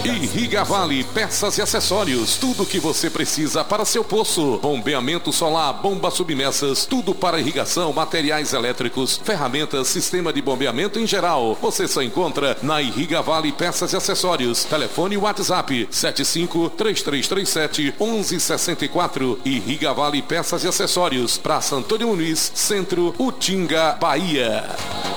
Irriga Vale Peças e Acessórios. Tudo o que você precisa para seu poço. Bombeamento solar, bombas submersas, tudo para irrigação, materiais elétricos, ferramentas, sistema de bombeamento em geral. Você só encontra na Irriga Vale Peças e Acessórios. Telefone WhatsApp 75-3337-1164. Irriga Vale Peças e Acessórios. Praça Antônio Muniz, Centro, Utinga, Bahia.